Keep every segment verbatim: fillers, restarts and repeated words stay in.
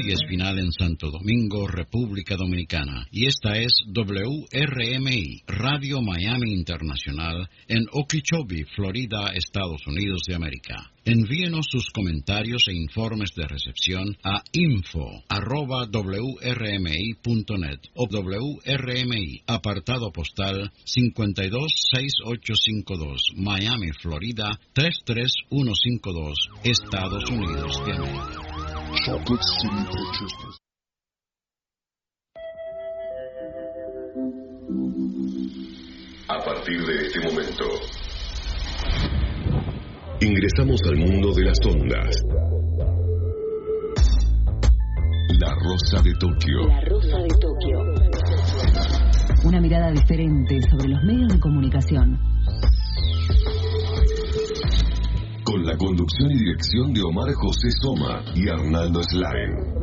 y Espinal en Santo Domingo, República Dominicana. Y esta es W R M I, Radio Miami Internacional, en Okeechobee, Florida, Estados Unidos de América. Envíenos sus comentarios e informes de recepción a info arroba w r m i punto net o W R M I, apartado postal cinco dos seis ocho cinco dos, Miami, Florida tres tres uno cinco dos, Estados Unidos de América. Chocolate City Purchase. A partir de este momento, ingresamos al mundo de las ondas. La Rosa de Tokio. La Rosa de Tokio. Una mirada diferente sobre los medios de comunicación. Con la conducción y dirección de Omar José Soma y Arnaldo Slain.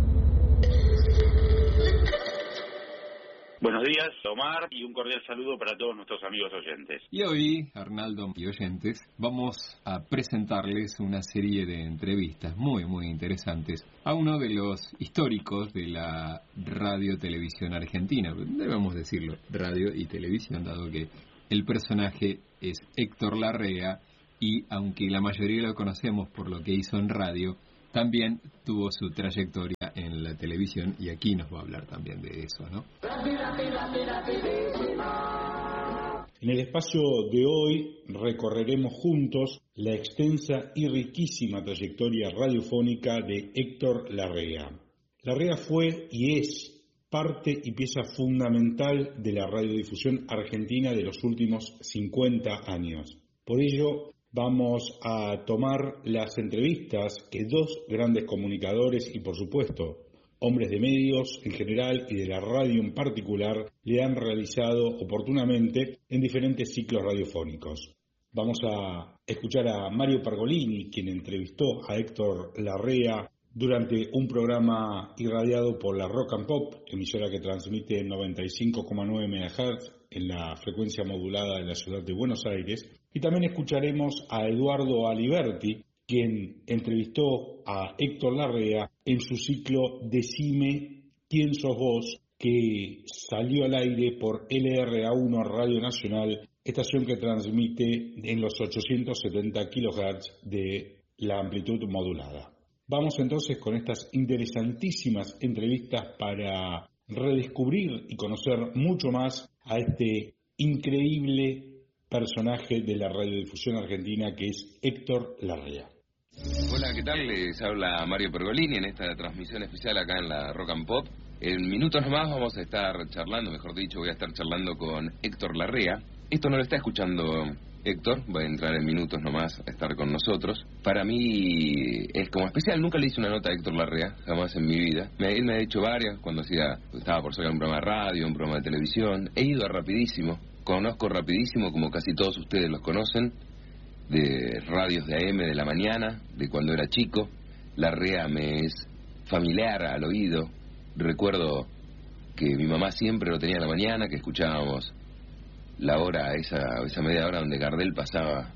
Buenos días, Omar, y un cordial saludo para todos nuestros amigos oyentes. Y hoy, Arnaldo y oyentes, vamos a presentarles una serie de entrevistas muy, muy interesantes a uno de los históricos de la radio-televisión argentina. Debemos decirlo, radio y televisión, dado que el personaje es Héctor Larrea, y aunque la mayoría lo conocemos por lo que hizo en radio, también tuvo su trayectoria en la televisión, y aquí nos va a hablar también de eso, ¿no? En el espacio de hoy recorreremos juntos la extensa y riquísima trayectoria radiofónica de Héctor Larrea. Larrea fue y es parte y pieza fundamental de la radiodifusión argentina de los últimos cincuenta años. Por ello, vamos a tomar las entrevistas que dos grandes comunicadores y, por supuesto, hombres de medios en general y de la radio en particular le han realizado oportunamente en diferentes ciclos radiofónicos. Vamos a escuchar a Mario Pergolini, quien entrevistó a Héctor Larrea durante un programa irradiado por la Rock and Pop, emisora que transmite en noventa y cinco coma nueve megahertz en la frecuencia modulada de la ciudad de Buenos Aires. Y también escucharemos a Eduardo Aliberti, quien entrevistó a Héctor Larrea en su ciclo Decime quién sos vos, que salió al aire por L R A uno Radio Nacional, estación que transmite en los ochocientos setenta kilohertz de la amplitud modulada. Vamos entonces con estas interesantísimas entrevistas para redescubrir y conocer mucho más a este increíble personaje de la radiodifusión argentina que es Héctor Larrea. Hola, ¿qué tal? Les habla Mario Pergolini en esta transmisión especial acá en la Rock and Pop. En minutos nomás vamos a estar charlando, mejor dicho, voy a estar charlando con Héctor Larrea. Esto no lo está escuchando Héctor, va a entrar en minutos nomás a estar con nosotros. Para mí es como especial, nunca le hice una nota a Héctor Larrea, jamás en mi vida. Me, él me ha hecho varias, cuando hacía, estaba por sacar un programa de radio, un programa de televisión. He ido a Rapidísimo, conozco Rapidísimo como casi todos ustedes los conocen, de radios de A M de la mañana, de cuando era chico. Larrea me es familiar al oído. Recuerdo que mi mamá siempre lo tenía a la mañana, que escuchábamos la hora, esa, esa media hora donde Gardel pasaba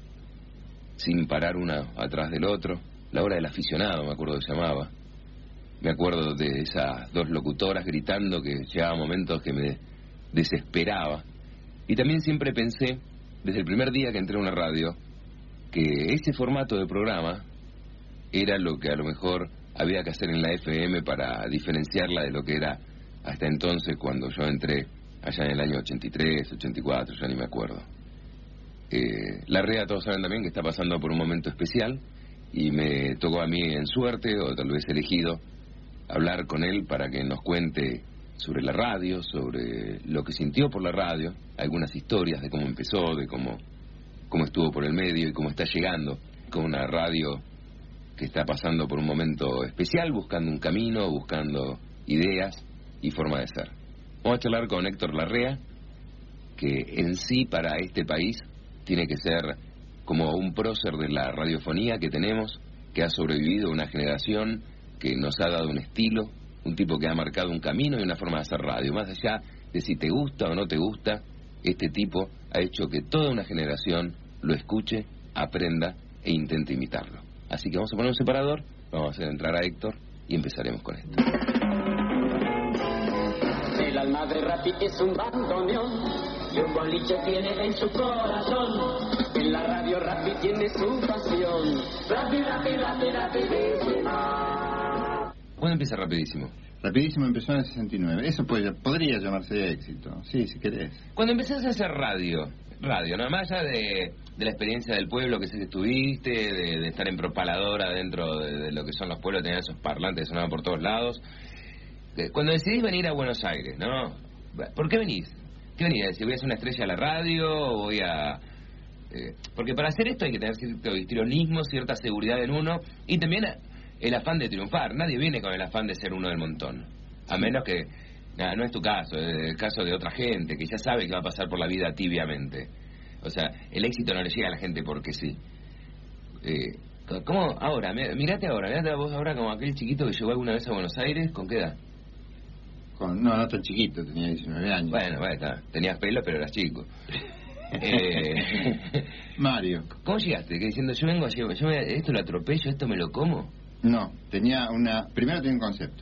sin parar una atrás del otro, la hora del aficionado, me acuerdo que se llamaba. Me acuerdo de esas dos locutoras gritando que llegaba momentos que me desesperaba. Y también siempre pensé, desde el primer día que entré a una radio, que ese formato de programa era lo que a lo mejor había que hacer en la F M para diferenciarla de lo que era hasta entonces cuando yo entré allá en el año ochenta y tres, ochenta y cuatro, ya ni me acuerdo. Eh, Larrea, todos saben también que está pasando por un momento especial y me tocó a mí en suerte, o tal vez elegido, hablar con él para que nos cuente sobre la radio, sobre lo que sintió por la radio, algunas historias de cómo empezó, de cómo, cómo estuvo por el medio y cómo está llegando con una radio que está pasando por un momento especial, buscando un camino, buscando ideas y forma de ser. Vamos a charlar con Héctor Larrea, que en sí para este país tiene que ser como un prócer de la radiofonía que tenemos, que ha sobrevivido una generación, que nos ha dado un estilo, un tipo que ha marcado un camino y una forma de hacer radio. Más allá de si te gusta o no te gusta, este tipo ha hecho que toda una generación lo escuche, aprenda e intente imitarlo. Así que vamos a poner un separador, vamos a hacer entrar a Héctor y empezaremos con esto. El alma de Rappi es un bandoneón y un boliche tiene en su corazón. En la radio Rappi tiene su pasión. Rappi, Rappi, Rappi, rapidísimo. ¿Cuándo empieza Rapidísimo? Rapidísimo empezó en el sesenta y nueve. Eso puede, podría llamarse éxito. Sí, si querés. Cuando empezaste a hacer radio, radio, ¿no? Más allá de, de la experiencia del pueblo que sé que estuviste, de, de estar en propaladora dentro de, de lo que son los pueblos, tener esos parlantes que sonaban por todos lados. Cuando decidís venir a Buenos Aires, ¿no? ¿Por qué venís? ¿Qué venís? ¿Decir, voy a ser una estrella de la radio o voy a...? Eh, porque para hacer esto hay que tener cierto histrionismo, cierta seguridad en uno y también el afán de triunfar. Nadie viene con el afán de ser uno del montón. A menos que... Nada, no es tu caso, es el caso de otra gente que ya sabe que va a pasar por la vida tibiamente. O sea, el éxito no le llega a la gente porque sí. Eh, ¿Cómo ahora? Mirate ahora, mirate a vos ahora como aquel chiquito que llegó alguna vez a Buenos Aires. ¿Con qué edad? Con, no, no tan chiquito, tenía diecinueve años. Bueno, bueno, está. Tenías pelo, pero eras chico. eh, Mario. ¿Cómo llegaste? Que diciendo, yo vengo, yo, yo me, esto lo atropello, esto me lo como. No, tenía una... Primero tenía un concepto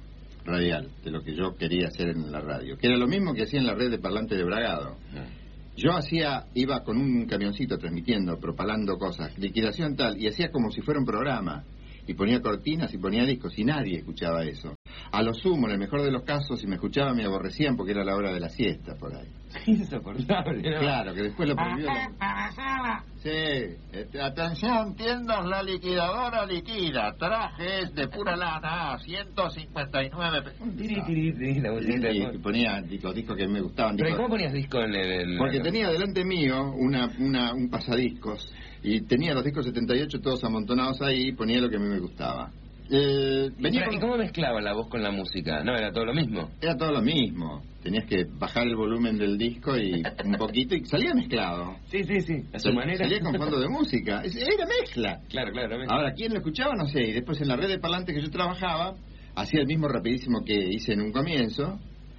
radial de lo que yo quería hacer en la radio, que era lo mismo que hacía en la red de parlante de Bragado. Ah. Yo hacía, iba con un camioncito transmitiendo, propalando cosas, liquidación tal, y hacía como si fuera un programa. Y ponía cortinas y ponía discos y nadie escuchaba eso. A lo sumo, en el mejor de los casos, si me escuchaban me aborrecían porque era la hora de la siesta por ahí. Insoportable, ¿no? Claro, que después lo prohibió la... Sí, este, atención, tiendas, la liquidadora liquida, trajes de pura lana, ciento cincuenta y nueve... Tiri, tiri, tiri, la música. Y, y ponía discos, discos que me gustaban. ¿Pero discos... cómo ponías disco en el...? el... Porque tenía delante mío una, una, un pasadiscos y tenía los discos setenta y ocho todos amontonados ahí y ponía lo que a mí me gustaba. Eh, venía ¿Y, con... ¿Y cómo mezclaba la voz con la música? ¿No era todo lo mismo? Era todo lo mismo. Tenías que bajar el volumen del disco y un poquito y salía mezclado. Sí, sí, sí, a su Sal, manera. Salía con fondo de música. Era mezcla. Claro, claro. Mezcla. Ahora, ¿quién lo escuchaba? No sé. Y después en la red de parlantes que yo trabajaba, hacía el mismo rapidísimo que hice en un comienzo.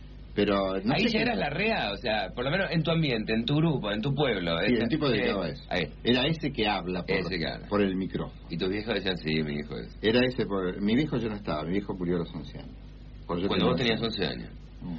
Pero no ahí sé ya eras la rea, o sea, por lo menos en tu ambiente, en tu grupo, en tu pueblo. Sí, el tipo de eh, todo eso. Ahí. Era ese que habla por, ese que habla. por el micrófono. Y tus viejos decían, sí, mi hijo es. Era ese por... Mi viejo yo no estaba, mi viejo murió a los once años. Cuando vos tenías once años. Mm.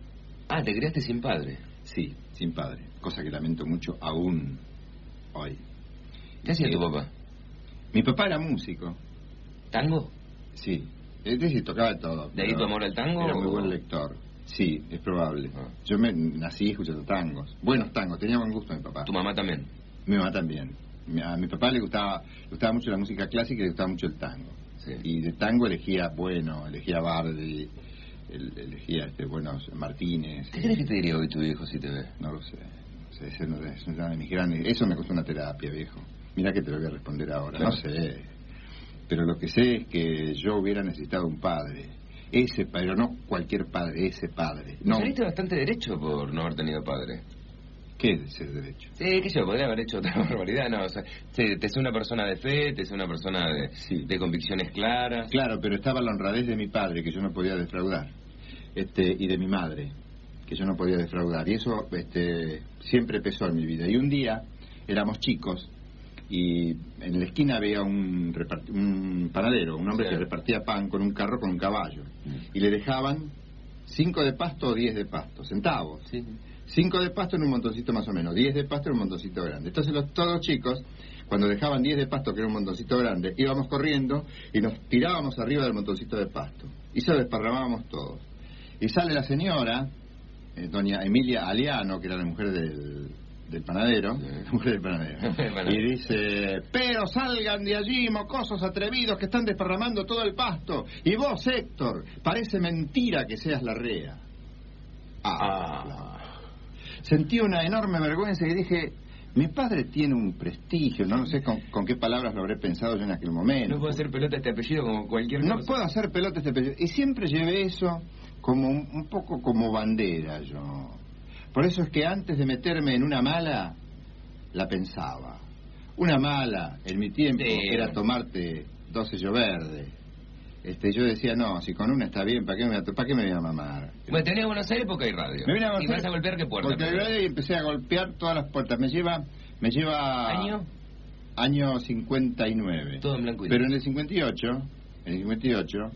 Ah, ¿te criaste sin padre? Sí, sin padre. Cosa que lamento mucho aún hoy. ¿Qué hacía tu papá? Mi papá era músico. ¿Tango? Sí. Es decir, tocaba de todo. ¿De ahí tu amor al tango? Era muy o... buen lector. Sí, es probable. Ah. Yo me nací escuchando tangos. Buenos tangos, tenía buen gusto mi papá. ¿Tu mamá también? Mi mamá también. A mi papá le gustaba, le gustaba mucho la música clásica y le gustaba mucho el tango. Sí. Y de tango elegía, bueno, elegía Bardi, elegía este, buenos Martínez. ¿Qué crees que te diría hoy tu viejo si te ve? No lo sé. No sé, ese no es una de mis grandes... Eso me costó una terapia, viejo. Mira que te lo voy a responder ahora. Claro. No sé. Pero lo que sé es que yo hubiera necesitado un padre. Ese, pero no cualquier padre, ese padre. No. Saliste bastante derecho por no haber tenido padre. ¿Qué es ese derecho? Sí, que yo podría haber hecho otra barbaridad, no, o sea, te, te soy una persona de fe, te soy una persona de, sí. de convicciones claras. Claro, pero estaba la honradez de mi padre, que yo no podía defraudar, este, y de mi madre, que yo no podía defraudar, y eso este, siempre pesó en mi vida. Y un día, éramos chicos, y en la esquina había un, repart... un panadero, un hombre sí. que repartía pan con un carro con un caballo, sí. y le dejaban cinco de pasto o diez de pasto, centavos. Sí. Cinco de pasto en un montoncito más o menos, diez de pasto en un montoncito grande. Entonces los, todos los chicos, cuando dejaban diez de pasto, que era un montoncito grande, íbamos corriendo y nos tirábamos arriba del montoncito de pasto. Y se lo desparramábamos todos. Y sale la señora, eh, doña Emilia Aliano, que era la mujer del, del panadero, sí. la mujer del panadero, y dice, pero salgan de allí, mocosos atrevidos que están desparramando todo el pasto. Y vos, Héctor, parece mentira que seas la rea. Ah, ah. Sentí una enorme vergüenza y dije, mi padre tiene un prestigio, no, no sé con, con qué palabras lo habré pensado yo en aquel momento. No puedo hacer pelota este apellido como cualquier No cosa. puedo hacer pelota este apellido. Y siempre llevé eso como un, un poco como bandera yo. Por eso es que antes de meterme en una mala, la pensaba. Una mala, en mi tiempo, sí. era tomarte dos sello verde. Este, yo decía, no, si con una está bien, ¿para qué me, ¿para qué me voy a mamar? Bueno, tenía Buenos Aires porque hay radio. Me vine a y vas a golpear qué puerta. Porque hay radio y empecé a golpear todas las puertas. Me lleva... Me lleva ¿Año? Año cincuenta y nueve. Todo en blanco y Pero en el cincuenta y ocho, en el cincuenta y ocho,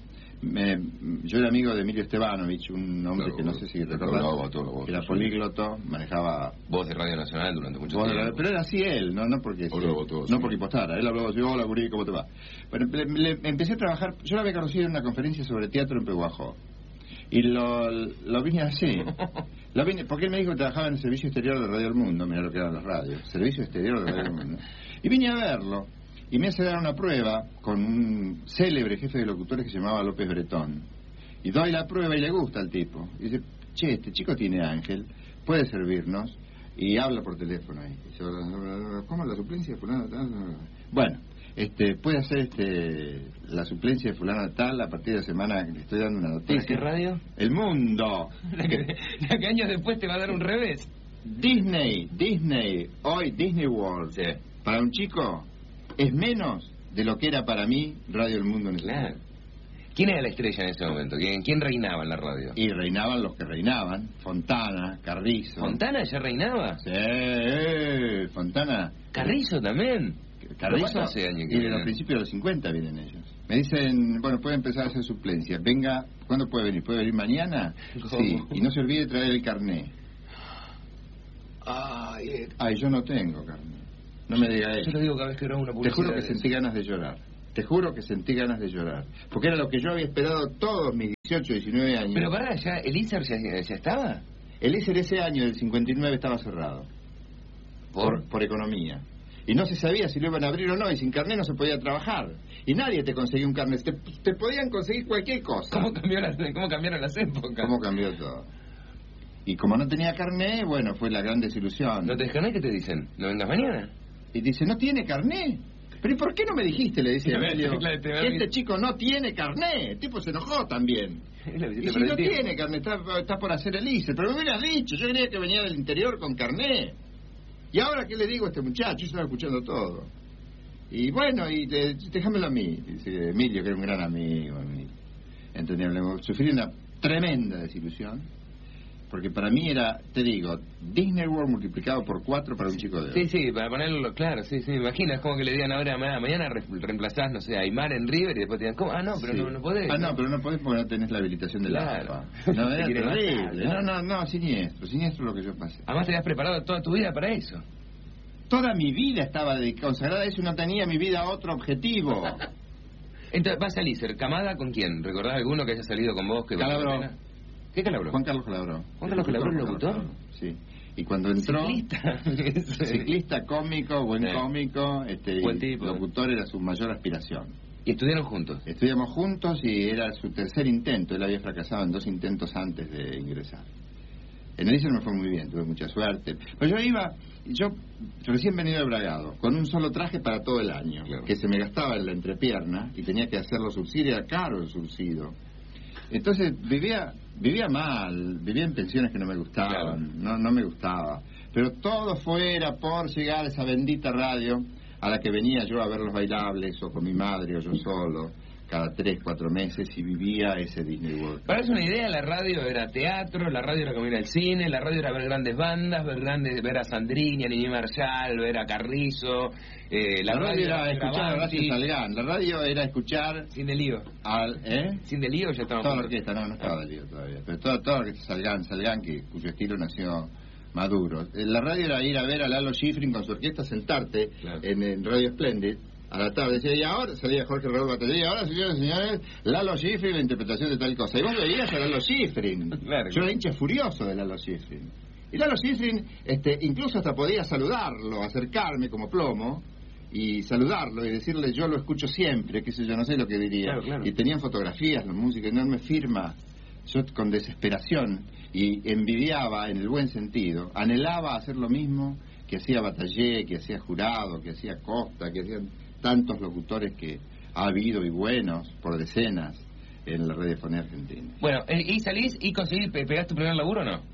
me, yo era amigo de Emilio Estebanovich, un hombre claro, que no sé si recordás, que era polígloto, manejaba voz de Radio Nacional durante mucho tiempo. Radio, pero era así él, no no porque sí, no sí. porque impostara, él hablaba así, hola gurí, ¿cómo te va? Bueno, le, le, empecé a trabajar, yo lo había conocido en una conferencia sobre teatro en Pehuajó. Y lo, lo vine así. Lo vine, porque él me dijo que trabajaba en el Servicio Exterior de Radio El Mundo, mira lo que eran las radios, Servicio Exterior de Radio El Mundo. Y vine a verlo, y me hace dar una prueba con un célebre jefe de locutores que se llamaba López Bretón. Y doy la prueba y le gusta al tipo. Y dice, che, este chico tiene ángel, puede servirnos. Y habla por teléfono ahí. Y yo, ¿cómo la suplencia de fulano? Bueno, este, puede hacer este la suplencia de fulano tal a partir de la semana que le estoy dando una noticia. ¿Para qué radio? El Mundo. La que, la que años después te va a dar un revés. Disney, Disney, hoy Disney World. Sí. Para un chico es menos de lo que era para mí Radio El Mundo en ese claro. momento. ¿Quién era la estrella en ese momento? ¿Quién, ¿Quién reinaba en la radio? Y reinaban los que reinaban. Fontana, Carrizo. ¿Fontana ya reinaba? Sí, eh, Fontana. ¿Carrizo también? Carrizo hace años que y a principios de los cincuenta vienen ellos. Me dicen, bueno, puede empezar a hacer suplencia. Venga, ¿cuándo puede venir? ¿Puede venir mañana? ¿Cómo? Sí, y no se olvide traer el carné. Ay, eh. Ay, yo no tengo carné. No me diga eso. Yo lo digo cada vez que grabo una publicidad. Te juro que sentí ganas de llorar. Te juro que sentí ganas de llorar. Porque era lo que yo había esperado todos mis dieciocho, diecinueve años. Pero pará, ¿ya el I S E R ya, ya estaba? El I S E R ese año, del cincuenta y nueve, estaba cerrado. ¿Por? Por, por economía. Y no se sabía si lo iban a abrir o no, y sin carnet no se podía trabajar. Y nadie te conseguía un carnet. Te, te podían conseguir cualquier cosa. ¿Cómo, cambió la, ¿Cómo cambiaron las épocas? ¿Cómo cambió todo? Y como no tenía carnet, bueno, fue la gran desilusión. ¿No tenés carnet? ¿Qué te dicen? ¿No vengas mañana? Y dice, ¿no tiene carnet? ¿Pero y por qué no me dijiste? Le dice Emilio, que este chico no tiene carnet. El tipo se enojó también. Y si no tiene carnet, está, está por hacer el I S E R. Pero me hubieras dicho, yo creía que venía del interior con carnet. ¿Y ahora qué le digo a este muchacho? Yo estaba escuchando todo. Y bueno, y de, déjamelo a mí. Dice Emilio, que era un gran amigo. Entendible. Sufrí una tremenda desilusión. Porque para mí era, te digo, Disney World multiplicado por cuatro para un chico de hoy. Sí, sí, para ponerlo claro, sí, sí, me imagino, es como que le digan ahora, mañana re reemplazás, no sé, a Aymar en River y después te digan, ¿cómo? Ah, no, pero sí. no, no podés. Ah, no, no, pero no podés porque no tenés la habilitación de claro. la AFA. No, era terrible. No, no, no, siniestro, siniestro lo que yo pasé. Además te habías preparado toda tu vida para eso. Toda mi vida estaba consagrada a eso y no tenía mi vida otro objetivo. Entonces, vas al I S E R, ¿camada con quién? ¿Recordás alguno que haya salido con vos? Que Calabró. ¿Qué Calabró? Juan Carlos Calabró. ¿Juan Carlos Calabró el locutor? Sí. Y cuando entró... Ciclista. Ciclista, cómico, buen sí. cómico, este, buen tipo. Locutor era su mayor aspiración. ¿Y estudiaron juntos? Estudiamos juntos y era su tercer intento. Él había fracasado en dos intentos antes de ingresar. En el I S E R me fue muy bien, tuve mucha suerte. Pero yo iba, yo recién venido de Bragado, con un solo traje para todo el año, claro. que se me gastaba en la entrepierna y tenía que hacerlo subsidio, era caro el subsidio. Entonces vivía vivía mal, vivía en pensiones que no me gustaban, claro. no no me gustaba. Pero todo fuera por llegar a esa bendita radio a la que venía yo a ver los bailables, o con mi madre, o yo solo, cada tres, cuatro meses, y vivía ese Disney World. Para eso una idea, la radio era teatro, la radio era como ir al cine, la radio era ver grandes bandas, ver grandes, ver a Sandrini, a Nini Marshall, ver a Carrizo. Eh, la, la radio, radio era, era escuchar a Horacio Salgán, la radio era escuchar... Sin Delío. Al, ¿eh? Sin Delío ya estaba... Toda la orquesta, no, no estaba Delío todavía, pero toda, toda la orquesta Salgán, Salgán, que, cuyo estilo nació maduro. La radio era ir a ver a Lalo Schifrin con su orquesta, sentarte claro. en, en Radio Splendid, a la tarde, decía, y ahora salía Jorge Raúl Bataller, y ahora, señores y señores, Lalo Schifrin, la interpretación de tal cosa. Y vos veías a Lalo Schifrin. Claro. Yo era hincha furioso de Lalo Schifrin. Y Lalo Schifrin, este, incluso hasta podía saludarlo, acercarme como plomo, y saludarlo y decirle, yo lo escucho siempre, qué sé yo, no sé lo que diría. Claro, claro. Y tenían fotografías, la música, enorme firma. Yo con desesperación, y envidiaba en el buen sentido, anhelaba hacer lo mismo que hacía Bataller, que hacía Jurado, que hacía Costa, que hacían tantos locutores que ha habido y buenos por decenas en la radiofonía argentina. Bueno, ¿y salís y conseguís, pegás tu primer laburo o no?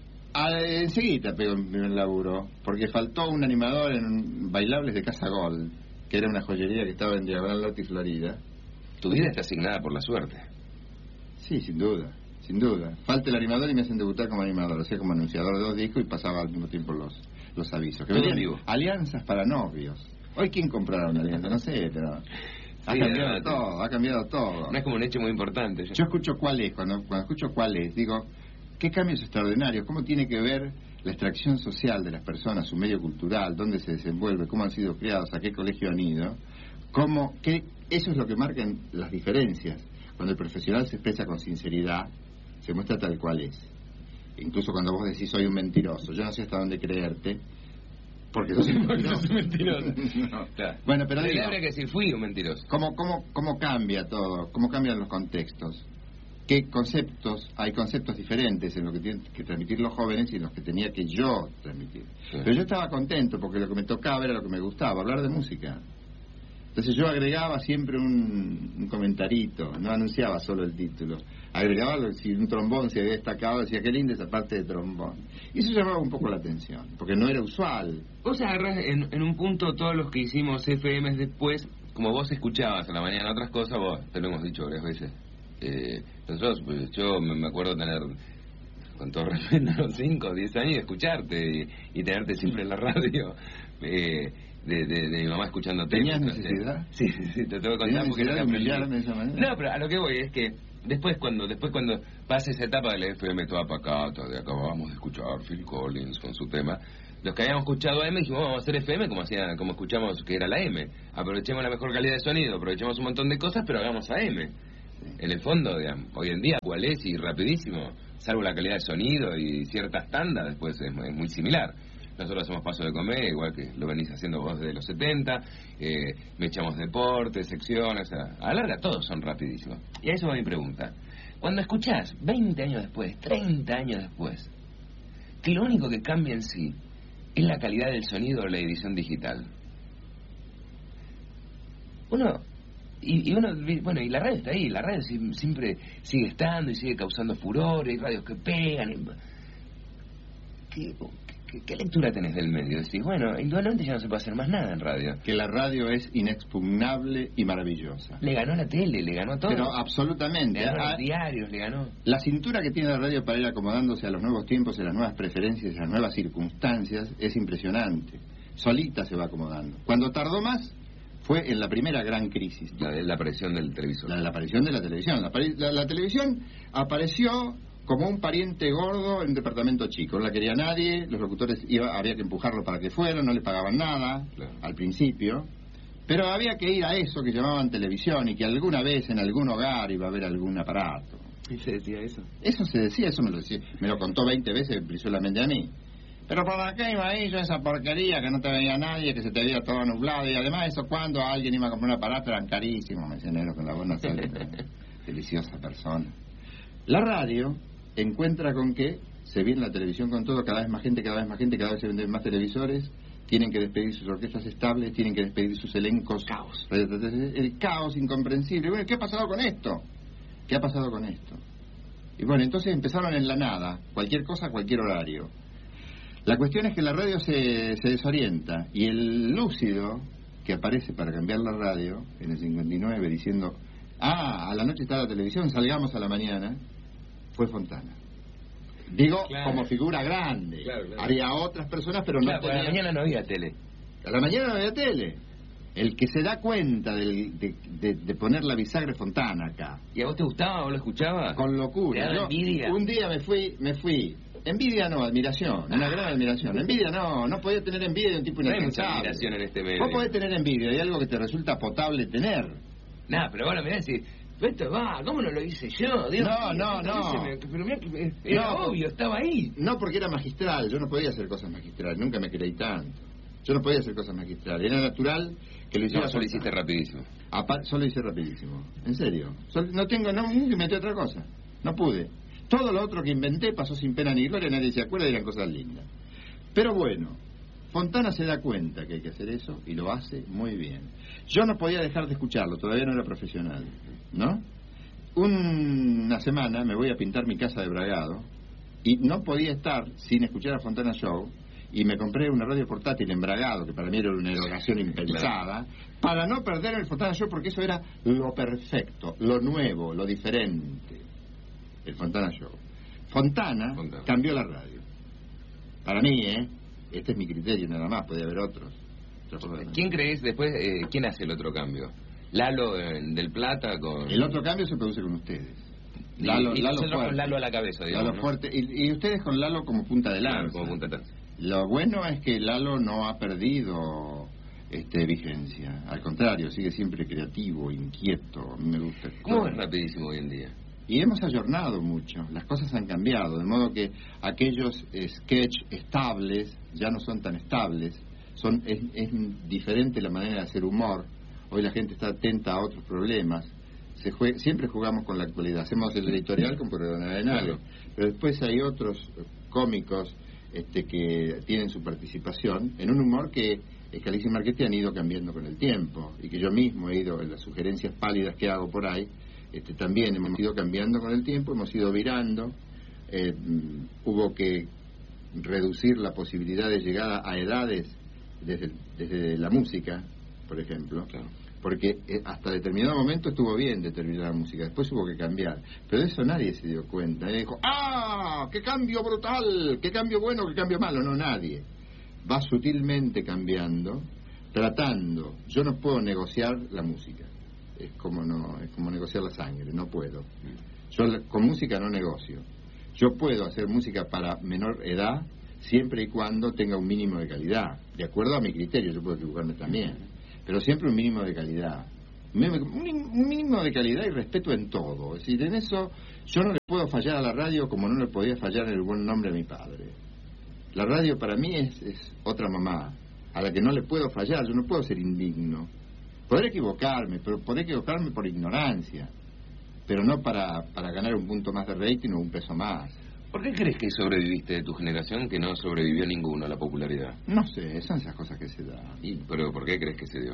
Ah, enseguida pegó mi primer laburo, porque faltó un animador en Bailables de Casa Gold, que era una joyería que estaba en Diagonal Norte y Florida. Tu vida está asignada por la suerte. Sí, sin duda, sin duda. Falta el animador y me hacen debutar como animador, o sea, como anunciador de dos discos, y pasaba al mismo tiempo los, los avisos. Que venían, alianzas para novios. Hoy, ¿quién comprará una alianza? No sé, pero... Ha Sí, cambiado además, todo, ha cambiado todo. No es como un hecho muy importante. Ya. Yo escucho cuál es, cuando, cuando escucho cuál es, digo, ¿qué cambios extraordinarios? ¿Cómo tiene que ver la extracción social de las personas, su medio cultural, dónde se desenvuelve, cómo han sido criados, a qué colegio han ido? ¿Cómo, qué, eso es lo que marcan las diferencias. Cuando el profesional se expresa con sinceridad, se muestra tal cual es. Incluso cuando vos decís soy un mentiroso, yo no sé hasta dónde creerte, porque yo soy mentiroso. mentiroso. No. Claro. Bueno, pero Le digo, habría que decir fui un mentiroso. ¿cómo, cómo, ¿cómo cambia todo? ¿Cómo cambian los contextos? ¿Qué conceptos? Hay conceptos diferentes en lo que tienen que transmitir los jóvenes y en los que tenía que yo transmitir. Sí. Pero yo estaba contento porque lo que me tocaba era lo que me gustaba, hablar de música. Entonces yo agregaba siempre un, un comentarito, no anunciaba solo el título. Agregaba lo, si un trombón se había destacado, decía qué linda esa parte de trombón. Y eso llamaba un poco la atención, porque no era usual. Vos agarrás en, en un punto todos los que hicimos F Ms después, como vos escuchabas a la mañana otras cosas, vos, te lo hemos dicho varias veces. Eh, nosotros, pues, yo me, me acuerdo tener, con todo respeto, cinco o diez años de escucharte y, y tenerte siempre en la radio. Eh, De, de, de mi mamá escuchándote. ¿Tenías necesidad? Sí, sí, sí, te tengo que contar porque necesidad no de te humillarme de esa manera? No, pero a lo que voy es que después cuando después cuando pasa esa etapa del F M toda pacata, de acabamos de escuchar Phil Collins con su tema, los que habíamos escuchado A M dijimos vamos a hacer F M como hacía, como escuchamos que era la M, aprovechemos la mejor calidad de sonido, aprovechemos un montón de cosas, pero hagamos A M. En el fondo, digamos, hoy en día cuál es y rapidísimo, salvo la calidad de sonido y ciertas tandas, después es, es muy similar. Nosotros hacemos paso de comer, igual que lo venís haciendo vos desde los setenta, eh, me echamos deportes, secciones, a, a la larga todos son rapidísimos. Y a eso va mi pregunta. Cuando escuchás veinte años después, treinta años después, que lo único que cambia en sí es la calidad del sonido o la edición digital. Uno, y, y uno, bueno, y la radio está ahí, la radio siempre sigue estando y sigue causando furor, hay radios que pegan. Y, ¿qué, qué, ¿Qué lectura tenés del medio? Decís, bueno, indudablemente ya no se puede hacer más nada en radio. Que la radio es inexpugnable y maravillosa. Le ganó a la tele, le ganó a todo. Pero absolutamente. Le ganó a Ah, los diarios, le ganó. La cintura que tiene la radio para ir acomodándose a los nuevos tiempos, a las nuevas preferencias, a las nuevas circunstancias, es impresionante. Solita se va acomodando. Cuando tardó más, fue en la primera gran crisis. La, la aparición del televisor. La, la aparición de la televisión. La, la, la televisión apareció como un pariente gordo en un departamento chico. No la quería nadie, los locutores iba, había que empujarlo para que fueran, no les pagaban nada, claro, al principio. Pero había que ir a eso que llamaban televisión y que alguna vez en algún hogar iba a haber algún aparato. ¿Y se decía eso? Eso se decía, eso me lo decía, me lo contó veinte veces solamente a mí. Pero ¿para qué iba ahí yo esa porquería que no te veía nadie, que se te veía todo nublado? Y además eso, cuando alguien iba a comprar un aparato, eran carísimos, me decía negro con la buena salud. Deliciosa persona. La radio encuentra con que se viene la televisión con todo, cada vez más gente, cada vez más gente, cada vez se venden más televisores, tienen que despedir sus orquestas estables, tienen que despedir sus elencos. Caos. El caos incomprensible. Bueno, ¿qué ha pasado con esto? ¿Qué ha pasado con esto? Y bueno, entonces empezaron en la nada, cualquier cosa, a cualquier horario. La cuestión es que la radio se, se desorienta y el lúcido que aparece para cambiar la radio en el cincuenta y nueve diciendo, ah, a la noche está la televisión, salgamos a la mañana, fue Fontana. Digo, claro, como figura grande. Claro, claro. Había otras personas, pero claro, no tenía... A la mañana no había tele. A la mañana no había tele. El que se da cuenta del, de, de, de poner la bisagra Fontana acá. ¿Y a vos te gustaba? ¿Vos lo escuchabas? Con locura. ¿Te daba envidia? Un día me fui, me fui. Envidia no, admiración, una gran admiración. Envidia no, no podía tener envidia de un tipo inalcanzable. No hay mucha admiración en este medio. Vos podés tener envidia de algo que te resulta potable tener. Nah, pero bueno, mirá, decís, esto va, ¿cómo no lo hice yo? Dios no, mío, no, no. Me, pero mirá que era no, obvio, estaba ahí. No, porque era magistral, yo no podía hacer cosas magistrales, nunca me creí tanto. Yo no podía hacer cosas magistrales, era natural que lo hiciera. No, solo hiciste rapidísimo. Apar solo hice rapidísimo, en serio. Sol no tengo, no, nunca inventé otra cosa, no pude. Todo lo otro que inventé pasó sin pena ni gloria, nadie se acuerda y eran cosas lindas. Pero bueno, Fontana se da cuenta que hay que hacer eso y lo hace muy bien. Yo no podía dejar de escucharlo, todavía no era profesional, ¿no? Una semana me voy a pintar mi casa de Bragado y no podía estar sin escuchar a Fontana Show y me compré una radio portátil en Bragado, que para mí era una erogación impensada, para no perder el Fontana Show porque eso era lo perfecto, lo nuevo, lo diferente. El Fontana Show. Fontana, Fontana cambió la radio. Para mí, ¿eh? Este es mi criterio nada más, puede haber otros. ¿Quién crees después, eh, quién hace el otro cambio? Lalo en Del Plata con... El otro cambio se produce con ustedes. Y, Lalo, y Lalo nosotros fuerte. con Lalo a la cabeza, digamos, Lalo ¿no? fuerte. Y, y ustedes con Lalo como punta de lanza. Claro, como punta de lanza. Lo bueno es que Lalo no ha perdido este vigencia. Al contrario, sigue siempre creativo, inquieto. A mí me gusta. ¿Cómo es Rapidísimo hoy en día? Y hemos ayornado mucho, las cosas han cambiado, de modo que aquellos eh, sketch estables ya no son tan estables, son es, es diferente la manera de hacer humor, hoy la gente está atenta a otros problemas, se juega, siempre jugamos con la actualidad, hacemos el editorial con Perdón Arenales, pero después hay otros cómicos este, que tienen su participación en un humor que Scalisi y Marchetti han ido cambiando con el tiempo, y que yo mismo he ido en las sugerencias pálidas que hago por ahí. Este, también hemos ido cambiando con el tiempo, hemos ido virando, eh, hubo que reducir la posibilidad de llegada a edades desde, desde la música, por ejemplo, claro. Porque eh, hasta determinado momento estuvo bien determinada música, después hubo que cambiar, pero de eso nadie se dio cuenta, nadie dijo, ¡ah! ¡Qué cambio brutal! ¡Qué cambio bueno! ¡Qué cambio malo! No, nadie. Va sutilmente cambiando, tratando, yo no puedo negociar la música. Es como no es como negociar la sangre, no puedo. Yo con música no negocio. Yo puedo hacer música para menor edad siempre y cuando tenga un mínimo de calidad, de acuerdo a mi criterio. Yo puedo equivocarme también, pero siempre un mínimo de calidad, un mínimo de calidad y respeto en todo. Es decir, en eso yo no le puedo fallar a la radio como no le podía fallar en el buen nombre a mi padre. La radio para mí es, es otra mamá a la que no le puedo fallar. Yo no puedo ser indigno. Podré equivocarme, pero podré equivocarme por ignorancia, pero no para, para ganar un punto más de rating o un peso más. ¿Por qué crees que sobreviviste de tu generación que no sobrevivió ninguno a la popularidad? No sé, son esas cosas que se dan. ¿Y, pero por qué crees que se dio?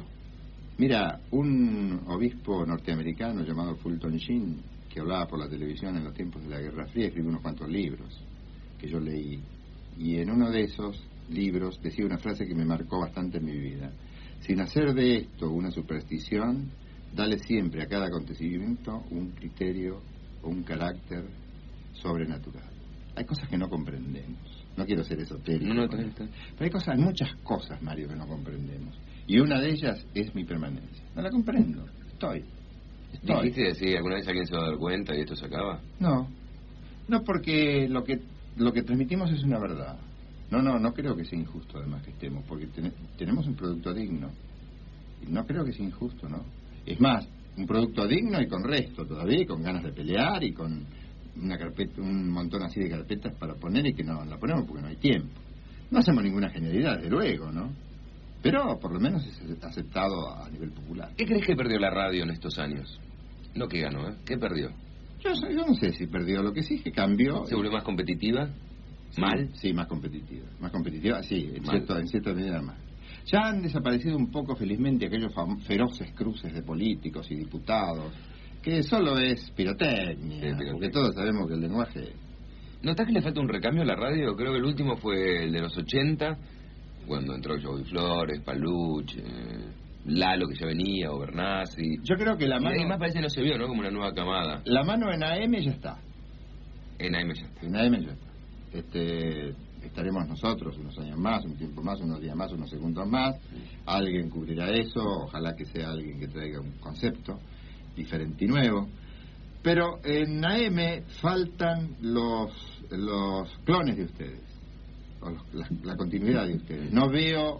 Mira, un obispo norteamericano llamado Fulton Sheen, que hablaba por la televisión en los tiempos de la Guerra Fría, escribió unos cuantos libros que yo leí, y en uno de esos libros decía una frase que me marcó bastante en mi vida. Sin hacer de esto una superstición, dale siempre a cada acontecimiento un criterio o un carácter sobrenatural. Hay cosas que no comprendemos. No quiero ser esotérico. No, no, está, está. Pero hay cosas, hay muchas cosas, Mario, que no comprendemos. Y una de ellas es mi permanencia. No la comprendo. Estoy. Estoy. ¿Dijiste si alguna vez alguien se va a dar cuenta y esto se acaba? No. No, porque lo que lo que transmitimos es una verdad. No, no, no creo que sea injusto además que estemos, porque ten, tenemos un producto digno. Y no creo que sea injusto, ¿no? Es más, un producto digno y con resto todavía, y con ganas de pelear y con una carpeta, un montón así de carpetas para poner y que no la ponemos porque no hay tiempo. No hacemos ninguna genialidad, desde luego, ¿no? Pero por lo menos es aceptado a nivel popular. ¿Qué crees que perdió la radio en estos años? No que ganó, ¿eh? ¿Qué perdió? Yo, yo no sé si perdió, lo que sí es que cambió. ¿Se volvió más competitiva? ¿Mal? Sí, más competitiva. Más competitiva, sí, en, cierto, en cierta medida más. Ya han desaparecido un poco, felizmente, aquellos feroces cruces de políticos y diputados, que solo es pirotecnia, sí, pirotecnia, porque todos sabemos que el lenguaje... ¿Notás que le falta un recambio a la radio? Creo que el último fue el de los ochenta, cuando entró Joey Flores, Paluch, eh, Lalo, que ya venía, o Bernasi. Yo creo que la mano... Y además parece que no se vio, ¿no? Como una nueva camada. La mano en A M ya está. En A M ya está. En A M ya está. Este, estaremos nosotros unos años más, un tiempo más, unos días más, unos segundos más. Alguien cubrirá eso, ojalá que sea alguien que traiga un concepto diferente y nuevo. Pero en A M faltan los los clones de ustedes, o los, la, la continuidad de ustedes. No veo,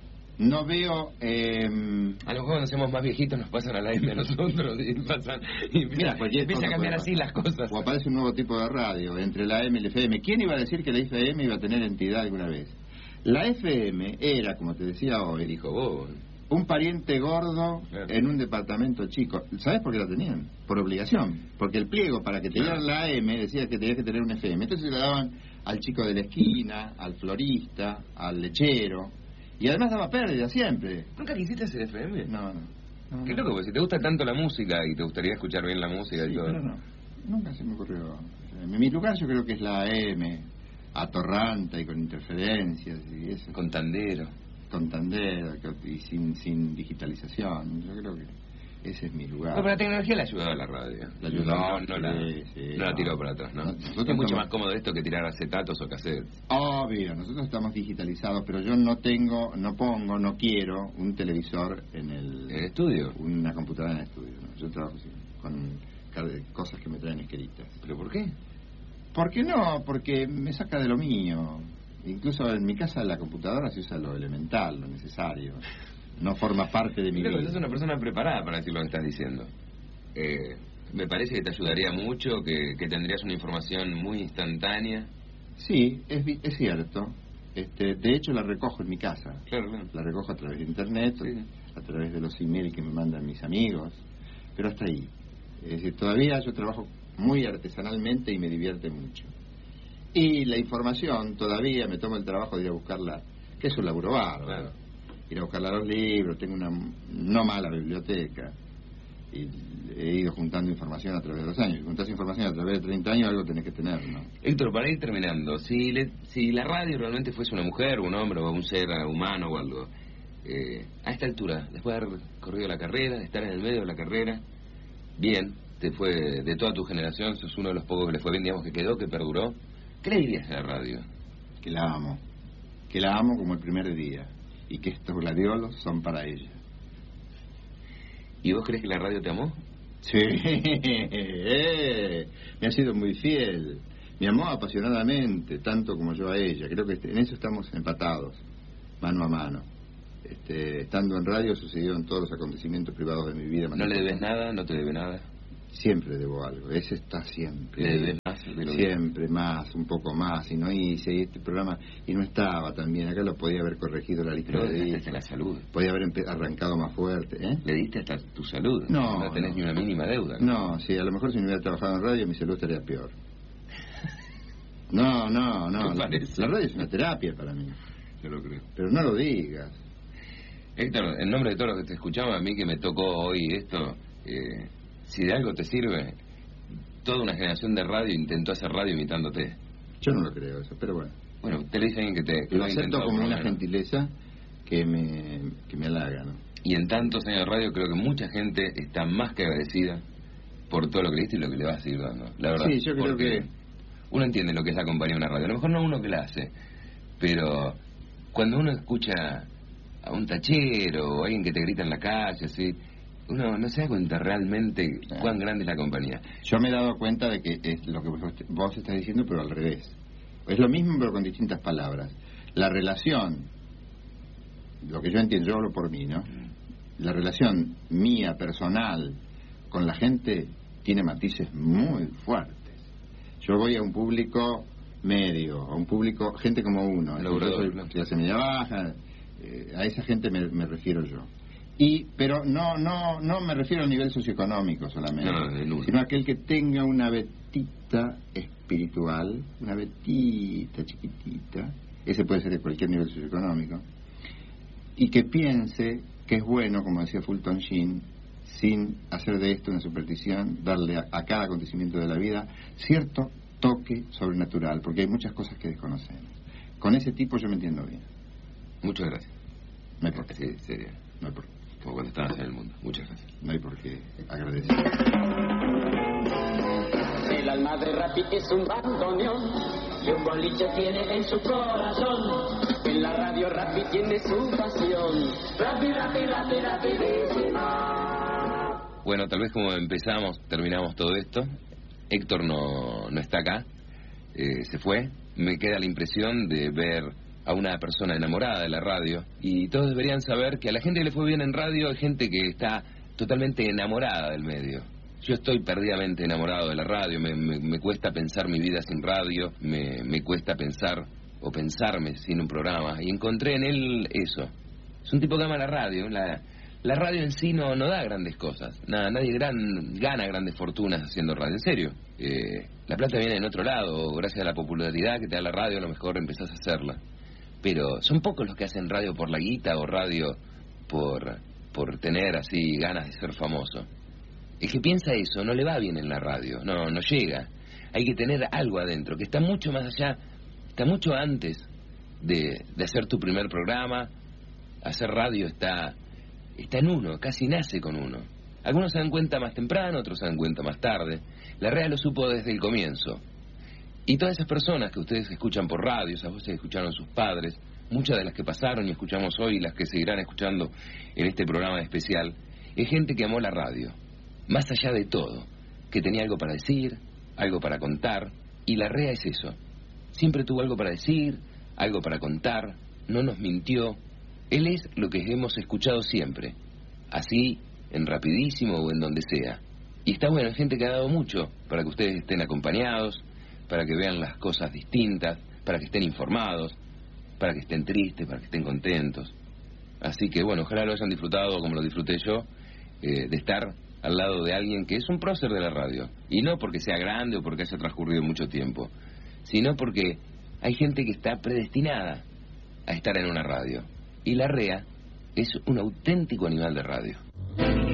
no veo. Eh, a lo mejor cuando seamos más viejitos nos pasan a la A M a nosotros y pasan y mira, empieza a cambiar así las cosas. O aparece un nuevo tipo de radio entre la A M y la F M. ¿Quién iba a decir que la F M iba a tener entidad alguna vez? La F M era, como te decía hoy, dijo vos, un pariente gordo, claro, en un departamento chico. ¿Sabes por qué la tenían? Por obligación. Porque el pliego para que te dieran la A M decía que tenías que tener un F M. Entonces se la daban al chico de la esquina, al florista, al lechero. Y además daba pérdida siempre. ¿Nunca quisiste hacer F M? No, no. no Qué no. loco, porque si te gusta tanto la música y te gustaría escuchar bien la música sí, y todo. Pero no, nunca se me ocurrió. En mi lugar yo creo que es la A M, atorranta y con interferencias y eso. Con tandero. Con tandero y sin, sin digitalización. Yo creo que Ese es mi lugar. No, pero la tecnología le ha ayudado a la radio. La ayudó, no, no, la, sí, sí, no la no. tiró para atrás, ¿no? Nosotros Es mucho estamos- más cómodo esto que tirar acetatos o cassettes. Obvio, nosotros estamos digitalizados, pero yo no tengo, no pongo, no quiero un televisor en el... ¿En el estudio? Una computadora en el estudio, ¿no? Yo trabajo así, con ca- cosas que me traen escritas. ¿Pero por qué? ¿Por qué no? Porque me saca de lo mío. Incluso en mi casa la computadora se usa lo elemental, lo necesario. No forma parte de mi Pero vida. sos una persona preparada para decir lo que estás diciendo. Eh, me parece que te ayudaría mucho, que, que tendrías una información muy instantánea. Sí, es, vi- es cierto. Este, de hecho, la recojo en mi casa. Claro, claro. La recojo a través de internet, Sí. a través de los emails que me mandan mis amigos, pero hasta ahí. Es decir, todavía yo trabajo muy artesanalmente y me divierte mucho. Y la información, todavía me tomo el trabajo de ir a buscarla, que es un laburo bárbaro. Claro. Ir a buscarla a los libros, tengo una no mala biblioteca. Y he ido juntando información a través de los años. Si juntás información a través de treinta años, algo tenés que tener, ¿no? Héctor, para ir terminando, si, le, si la radio realmente fuese una mujer, un hombre o un ser humano o algo, eh, a esta altura, después de haber corrido la carrera, de estar en el medio de la carrera, bien, te fue de toda tu generación, sos uno de los pocos que le fue bien, digamos, que quedó, que perduró, ¿qué le dirías a la radio? Que la amo. Que la amo como el primer día. Y que estos gladiolos son para ella. ¿Y vos crees que la radio te amó? Sí, eh, me ha sido muy fiel. Me amó apasionadamente, tanto como yo a ella. Creo que en eso estamos empatados, mano a mano. Este, estando en radio sucedieron todos los acontecimientos privados de mi vida. ¿No le debes nada? ¿No te debe nada? Siempre debo algo, ese está siempre. ¿Le debes más de lo que- Siempre más, un poco más. Y no hice este programa y no estaba tan bien. Acá lo podía haber corregido la lista Pero de dejaste días. hasta la salud. Podía haber empe- arrancado más fuerte, ¿eh? Le diste hasta tu salud. No, No tenés no. ni una mínima deuda. No, sí, a lo mejor si no hubiera trabajado en radio mi salud estaría peor. No, no, no. ¿Te La, parece? la radio es una terapia para mí. Yo lo creo. Pero no lo digas. Héctor, en nombre de todos los que te escuchamos, a mí que me tocó hoy esto, eh, si de algo te sirve, toda una generación de radio intentó hacer radio imitándote. Yo no lo creo eso, pero bueno. Bueno, te lo dice alguien que te que Lo ha acepto intentado como por lo una menos. gentileza que me, que me halaga, ¿no? Y en tantos años de radio creo que mucha gente está más que agradecida por todo lo que le diste y lo que le vas a seguir dando. La verdad. Sí, yo creo porque que- uno entiende lo que es la compañía de una radio. A lo mejor no uno que la hace, pero cuando uno escucha a un tachero o a alguien que te grita en la calle, así, uno no se da cuenta realmente cuán grande es la compañía. Yo me he dado cuenta de que es lo que vos, vos estás diciendo, pero al revés. Es lo mismo, pero con distintas palabras. La relación, lo que yo entiendo, yo hablo por mí, ¿no? La relación mía, personal, con la gente, tiene matices muy fuertes. Yo voy a un público medio, a un público, gente como uno. Yo Logrador, soy ¿no? clase media baja, eh, a esa gente me, me refiero yo. Y, pero no, no, no me refiero al nivel socioeconómico solamente, No, de uno. sino a aquel que tenga una vetita espiritual, una vetita chiquitita, ese puede ser de cualquier nivel socioeconómico, y que piense que es bueno, como decía Fulton Sheen, sin hacer de esto una superstición, darle a, a cada acontecimiento de la vida cierto toque sobrenatural, porque hay muchas cosas que desconocemos. Con ese tipo yo me entiendo bien. Muchas gracias. No hay por qué. Sí, serio. No hay por, Como cuando estabas en el mundo. Muchas gracias. no hay por qué agradecer. El alma de Rappi es un bandoneón y un boliche tiene en su corazón. En la radio Rappi tiene su pasión. Rappi, Rappi, Rappi, rapidísima. Bueno, tal vez como empezamos, terminamos todo esto. Héctor no, no está acá, eh, se fue. Me queda la impresión de ver a una persona enamorada de la radio. Y todos deberían saber que a la gente que le fue bien en radio hay gente que está totalmente enamorada del medio. Yo estoy perdidamente enamorado de la radio, me, me, me cuesta pensar mi vida sin radio, me, me cuesta pensar o pensarme sin un programa. Y encontré en él eso. Es un tipo que ama la radio. La, la radio en sí no, no da grandes cosas. Nada, nadie gran, gana grandes fortunas haciendo radio, en serio. Eh, la plata viene en otro lado, gracias a la popularidad que te da la radio, a lo mejor empezás a hacerla. Pero son pocos los que hacen radio por la guita o radio por, por tener así ganas de ser famoso. El que piensa eso no le va bien en la radio, no, no llega. Hay que tener algo adentro, que está mucho más allá, está mucho antes de, de hacer tu primer programa. Hacer radio está, está en uno, casi nace con uno. Algunos se dan cuenta más temprano, otros se dan cuenta más tarde. Larrea lo supo desde el comienzo. Y todas esas personas que ustedes escuchan por radio, esas voces que escucharon sus padres, muchas de las que pasaron y escuchamos hoy y las que seguirán escuchando en este programa especial, es gente que amó la radio, más allá de todo, que tenía algo para decir, algo para contar, y Larrea es eso. Siempre tuvo algo para decir, algo para contar, no nos mintió. Él es lo que hemos escuchado siempre, así, en Rapidísimo o en donde sea. Y está bueno, gente que ha dado mucho para que ustedes estén acompañados, para que vean las cosas distintas, para que estén informados, para que estén tristes, para que estén contentos. Así que bueno, ojalá lo hayan disfrutado como lo disfruté yo, eh, de estar al lado de alguien que es un prócer de la radio. Y no porque sea grande o porque haya transcurrido mucho tiempo, sino porque hay gente que está predestinada a estar en una radio. Y Larrea es un auténtico animal de radio.